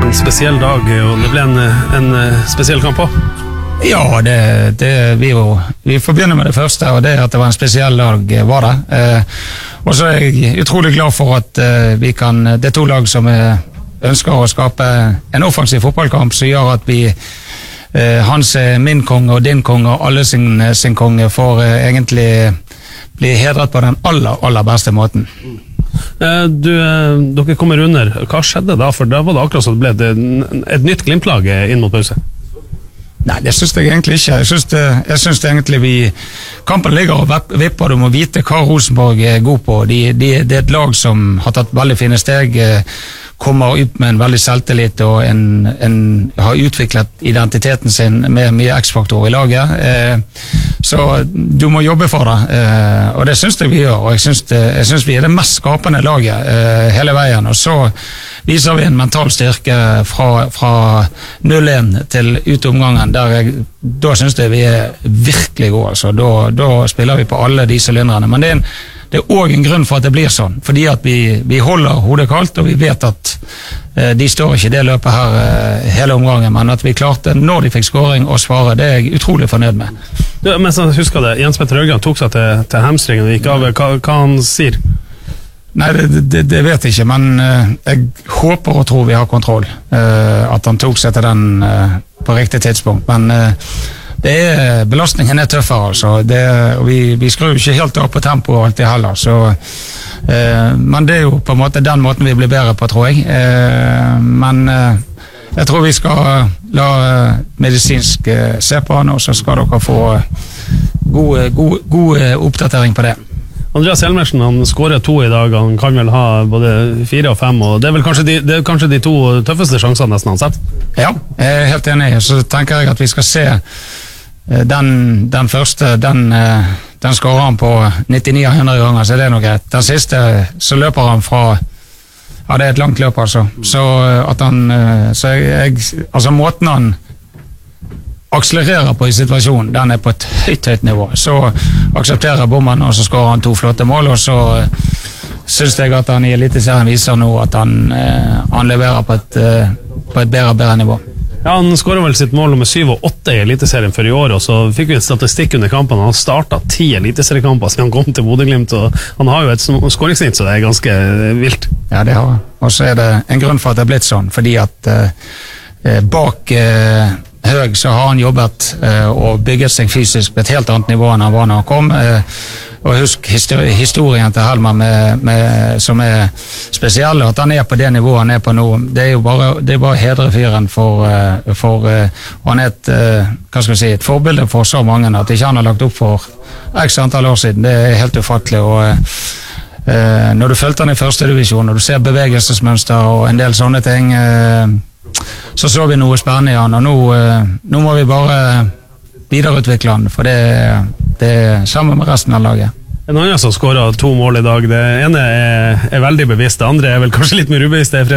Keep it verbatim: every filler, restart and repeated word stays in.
en spesiell dag, og det ble en, en spesiell kamp også. Ja, det, det, vi, jo, vi får begynne med det første, og det er at det var en spesiell dag var det. Eh, og så er jeg utrolig glad for at eh, vi kan, det er to lag som er, ønsker å skape en offensiv fotballkamp som gjør at vi, eh, hans er min konge og din konge og alle sin, sin konge får eh, egentlig bli hedret på den aller, aller beste måten. Du, dere kommer under. Hva skjedde da? For da var det akkurat så det ble et, et nytt Glimt-lag inn mot pause. Nei, det synes jeg egentlig ikke. Jeg synes, det, jeg synes det egentlig vi kampen ligger og vipper. Du må vite hva Rosenborg er god på. De, de, det er et lag som har tatt veldig fine steg, kommer ut med en veldig selvtillit og en, en, har utviklet identiteten sin med mye X-faktor i laget. Eh, så du må jobbe for det, eh, og det synes jeg vi gjør. Og jeg synes, det, jeg synes vi er det mest skapende laget eh, hele veien. Og så viser vi en mental styrke fra, fra null én til ut omgangen. Der jeg, da synes jeg vi er virkelig gode. Altså. Da, da spiller vi på alle de sylindrene. Men det er en Det er også en grunn for at det blir sånn, fordi at vi, vi holder hodet kaldt, og vi vet at eh, de står ikke i det løpet her eh, hele omgangen, men at vi klarte, når de fikk scoring, å svare, det er jeg utrolig fornøyd med. Du, mens jeg husker det, Jens Petter Haugan tok seg til, til hamstringen og gikk av, hva, hva han sier? Nei, det, det, det vet jeg ikke, men eh, jeg håper og tror vi har kontroll, eh, at han tok seg til den eh, på riktig tidspunkt, men eh, det er, belastningen er tøffere, altså. Det, og vi, vi skrur ikke helt opp på tempo og alt det heller, så, eh, men det er jo på en måte den måten vi blir bedre på, tror jeg. Eh, men eh, jeg tror vi skal la medisinsk eh, se på han, og så skal dere få god, god, god oppdatering på det. Andreas Hjelmersen, han skårer to i dag, han kan vel ha både fire og fem, og det er vel kanskje de, det er kanskje de to tøffeste sjansene nesten han sett? Ja, jeg er helt enig, så tenker jeg at vi skal se Den, den første, den, den skårer han på nittionio av hundre ganger, så det er noe greit. Den siste, så løper han fra, ja det er et langt løp altså, så at han, så jeg, jeg altså måten han akselererer på i situasjonen, den er på et høyt, høyt nivå. Så aksepterer bommen, og så skårer han to flotte mål, og så synes jeg at han i Eliteserien viser nå at han, han leverer på et, på et bedre, bedre nivå. Ja, han skåret vel sitt mål nummer syv og åtte i Eliteserien for i år, og så fikk vi et statistikk under kampen. Han har startet ti Eliteseriekamper siden han kom til Bodø-Glimt, og han har jo et skåringssnitt, så det er ganske vilt. Ja, det har han. Og så er det en grunn for at det er blitt sånn, fordi at eh, bak eh, Høg så har han jobbet eh, og bygget seg fysisk på et helt annet nivå enn han var når han kom. Eh, og husk histori- historien til Helmer med, med, som er spesiell, at han er på det nivået han er på nå. Det er jo bare, det er bare hedre fyren for, uh, for uh, han er et, uh, hva skal jeg si, et forbilde for så mange, at ikke han har lagt opp for x antall år siden. Det er helt ufattelig, og uh, når du følte han i første divisjon, når du ser bevegelsesmønster og en del sånne ting, uh, så så vi noe spennende i han, og nå, uh, nå må vi bare videreutvikle han, for det, det er sammen med resten av laget. En annen som skåret to mål i dag, det ene er, er veldig bevisst, det andre er vel kanskje litt mer ubevisst, det er